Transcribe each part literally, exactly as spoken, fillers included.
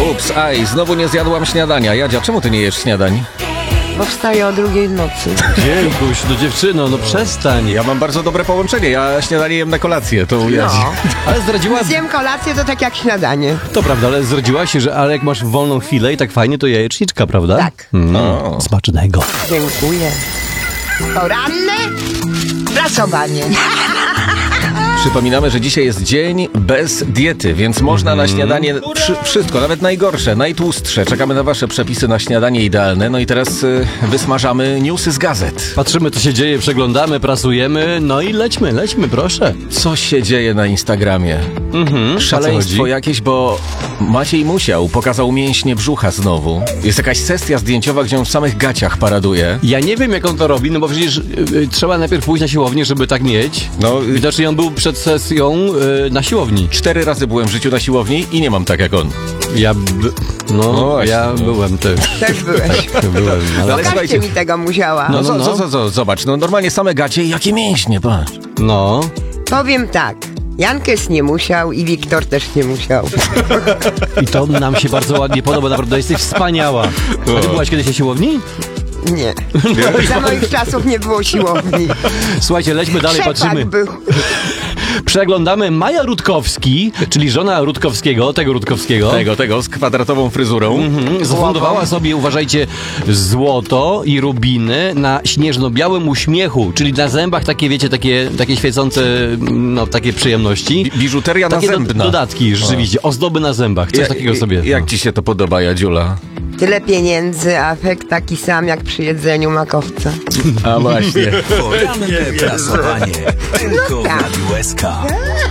Ups, aj, znowu nie zjadłam śniadania. Jadzia, czemu ty nie jesz śniadań? Bo wstaję o drugiej w nocy. Dziękuś, no dziewczyno, no przestań. Ja mam bardzo dobre połączenie, ja śniadanie jem na kolację, to u Jadzi. No. Ale zdradziła... Zjem kolację, to tak jak śniadanie. To prawda, ale zdradziła się, że ale jak masz wolną chwilę i tak fajnie, to jajeczniczka, prawda? Tak. No, smacznego. Dziękuję. Poranne prasowanie. Przypominamy, że dzisiaj jest dzień bez diety, więc można na śniadanie przy, wszystko, nawet najgorsze, najtłustsze. Czekamy na wasze przepisy na śniadanie idealne. No i teraz y, wysmażamy newsy z gazet. Patrzymy, co się dzieje, przeglądamy, prasujemy, no i lećmy, lećmy, proszę. Co się dzieje na Instagramie? Mhm, Szaleństwo jakieś, bo Maciej Musiał pokazał mięśnie brzucha znowu. Jest jakaś sesja zdjęciowa, gdzie on w samych gaciach paraduje. Ja nie wiem, jak on to robi, no bo przecież y, y, trzeba najpierw pójść na siłownię, żeby tak mieć. No, y- Widocznie on był przed sesją y, na siłowni. Cztery razy byłem w życiu na siłowni i nie mam tak jak on. Ja, b- no, No właśnie, ja no. byłem też. Też byłeś. byłem, ale... Ale Pokażcie słuchajcie- mi tego musiała. No, no, co, no. co, co, co, zobacz, no normalnie same gacie i jakie mięśnie, patrz. No, Powiem tak. Jankes nie musiał i Wiktor też nie musiał. i to nam się bardzo ładnie podoba, naprawdę jesteś wspaniała. A ty byłaś kiedyś na siłowni? Nie. Za moich czasów nie było siłowni. Słuchajcie, lećmy dalej, Szepak patrzymy. był. Przeglądamy Maja Rutkowski, czyli żona Rutkowskiego, tego Rutkowskiego. Tego, tego, z kwadratową fryzurą. Mhm, zafundowała sobie, uważajcie, złoto i rubiny na śnieżno-białym uśmiechu, czyli na zębach takie, wiecie, takie, takie świecące, no, takie przyjemności. Bi- Biżuteria Takie do, nazębna. dodatki, rzeczywiście, ozdoby na zębach, coś Ja- takiego sobie. Jak no. ci się to podoba, Jadziula? Tyle pieniędzy, a efekt taki sam jak przy jedzeniu makowca. A właśnie. Poranne prasowanie. Tylko w tak. Radiu S K.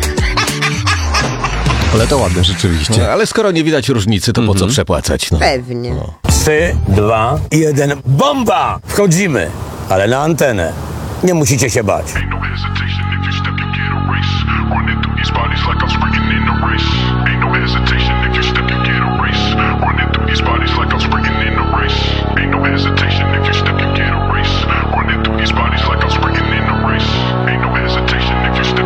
Ale to ładne rzeczywiście. No, ale skoro nie widać różnicy, to po co przepłacać? No. Pewnie. Trzy, dwa, jeden. Bomba! Wchodzimy, ale na antenę. Nie musicie się bać.